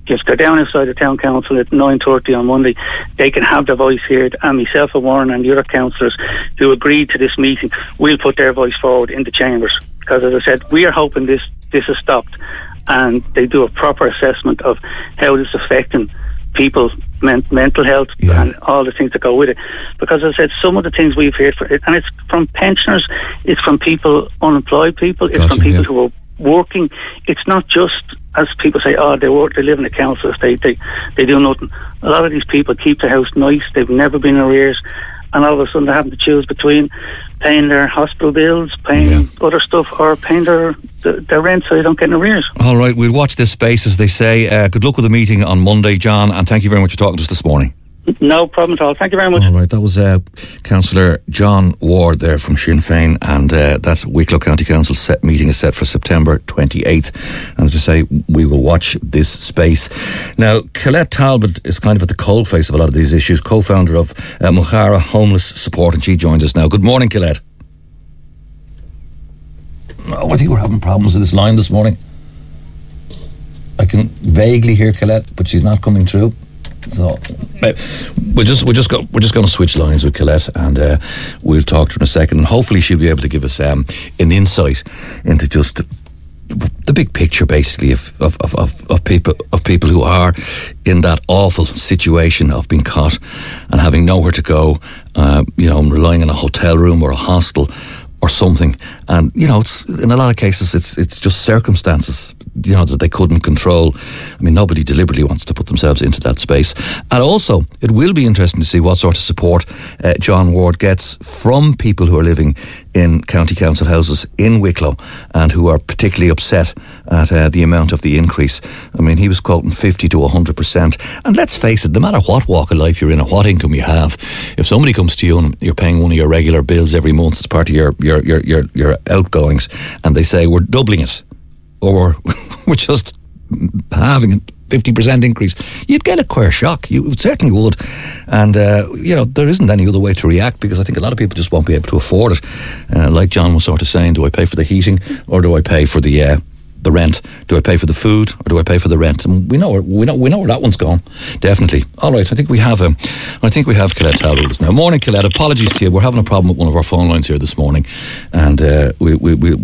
H: just go down inside the town council at 9:30 on Monday. They can have their voice heard, and myself and Warren and the other councillors who agreed to this meeting will put their voice forward in the chambers. Because as I said, we are hoping this is stopped and they do a proper assessment of how this is affecting people's mental health and all the things that go with it. Because as I said, some of the things we've heard, and it's from pensioners, it's from people, unemployed people, it's from people who are working. It's not just, as people say, they work, they live in a council estate, they do nothing. A lot of these people keep the house nice, they've never been in arrears, and all of a sudden they're having to choose between paying their hospital bills, paying other stuff, or paying their rent so they don't get in arrears.
B: All right, we'll watch this space, as they say. Good luck with the meeting on Monday, John, and thank you very much for talking to us this morning.
H: No problem at all. Thank you very much.
B: All right, that was Councillor John Ward there from Sinn Féin, and that Wicklow County Council meeting is set for September 28th. And as I say, we will watch this space. Now, Colette Talbot is kind of at the coalface of a lot of these issues, co-founder of Mulchara Homeless Support, and she joins us now. Good morning, Colette. Oh, I think we're having problems with this line this morning. I can vaguely hear Colette, but she's not coming through. So we're just going to switch lines with Colette, and we'll talk to her in a second, and hopefully she'll be able to give us an insight into just the big picture, basically, of people who are in that awful situation of being caught and having nowhere to go, relying on a hotel room or a hostel or something. And it's, in a lot of cases, it's just circumstances that they couldn't control. I mean, nobody deliberately wants to put themselves into that space. And also, it will be interesting to see what sort of support John Ward gets from people who are living in county council houses in Wicklow and who are particularly upset at the amount of the increase. I mean, he was quoting 50 to 100%. And let's face it, no matter what walk of life you're in or what income you have, if somebody comes to you and you're paying one of your regular bills every month as part of your outgoings, and they say, we're doubling it, or we're just having a 50% increase, you'd get a queer shock. You certainly would. And, there isn't any other way to react, because I think a lot of people just won't be able to afford it. Like John was sort of saying, do I pay for the heating, or do I pay for the rent? Do I pay for the food, or do I pay for the rent? And we know where that one's gone. Definitely. All right, I think we have Colette Talbot now. Morning, Colette. Apologies to you. We're having a problem with one of our phone lines here this morning, and we'll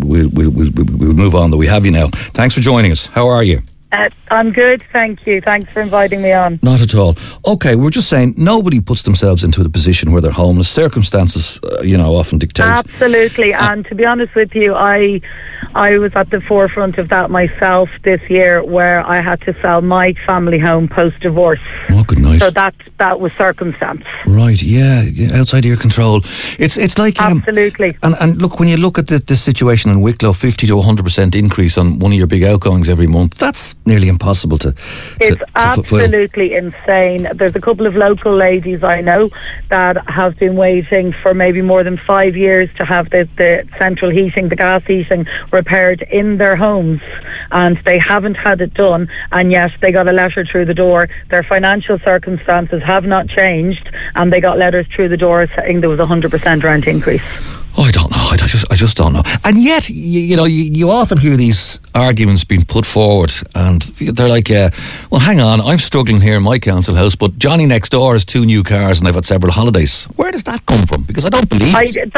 B: move on. Though we have you now. Thanks for joining us. How are you?
I: I'm good, thank you. Thanks for inviting me on.
B: Not at all. Okay, we're just saying nobody puts themselves into the position where they're homeless. Circumstances, often dictate.
I: Absolutely, and to be honest with you, I was at the forefront of that myself this year, where I had to sell my family home post-divorce.
B: Oh, good night.
I: So that was circumstance.
B: Right, yeah, outside of your control. It's like...
I: Absolutely.
B: And look, when you look at this situation in Wicklow, 50 to 100% increase on one of your big outgoings every month, that's nearly impossible to
I: It's absolutely insane. There's a couple of local ladies I know that have been waiting for maybe more than 5 years to have the central heating, the gas heating repaired in their homes, and they haven't had it done, and yet they got a letter through the door. Their financial circumstances have not changed, and they got letters through the door saying there was 100% rent increase.
B: Oh, I don't know. I just don't know. And yet, you often hear these arguments being put forward, and they're like, well, hang on, I'm struggling here in my council house, but Johnny next door has 2 new cars and they've had several holidays. Where does that come from? Because I don't believe it.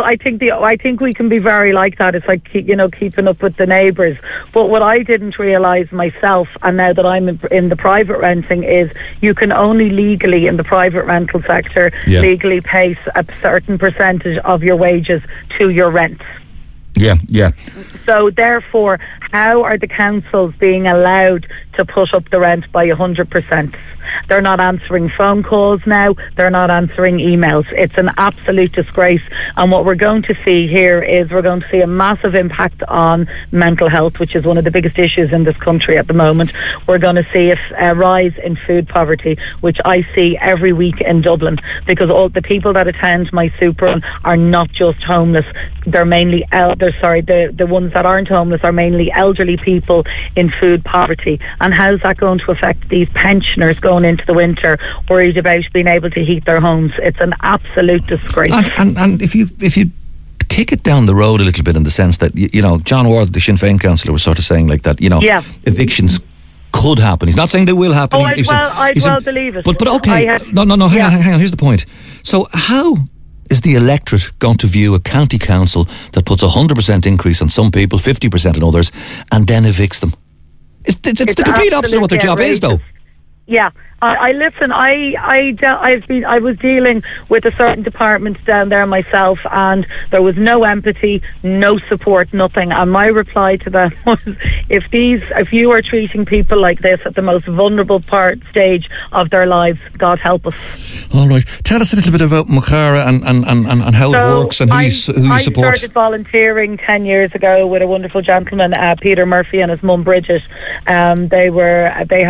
I: I think we can be very like that. It's like, keeping up with the neighbours. But what I didn't realise myself, and now that I'm in the private renting, is you can only legally, in the private rental sector, legally pay a certain percentage of your wages to your rent.
B: Yeah.
I: So therefore, how are the councils being allowed to put up the rent by 100%? They're not answering phone calls now. They're not answering emails. It's an absolute disgrace. And what we're going to see here is we're going to see a massive impact on mental health, which is one of the biggest issues in this country at the moment. We're going to see a rise in food poverty, which I see every week in Dublin, because all the people that attend my super are not just homeless. They're mainly the ones that aren't homeless are mainly elderly people in food poverty. And how's that going to affect these pensioners going into the winter, worried about being able to heat their homes? It's an absolute disgrace.
B: And if you kick it down the road a little bit, in the sense that John Ward, the Sinn Féin councillor, was sort of saying like that, evictions could happen. He's not saying they will happen.
I: I'd well believe it.
B: But okay, no, hang on. Here's the point. So how is the electorate going to view a county council that puts 100% increase on some people, 50% on others, and then evicts them? It's the complete opposite of what their job is, though.
I: Yeah, I listen. I was dealing with a certain department down there myself, and there was no empathy, no support, nothing. And my reply to them was, if you are treating people like this at the most vulnerable stage of their lives, God help us.
B: All right, tell us a little bit about Mucara and how it works and who you support.
I: I started volunteering 10 years ago with a wonderful gentleman, Peter Murphy, and his mum Bridget. They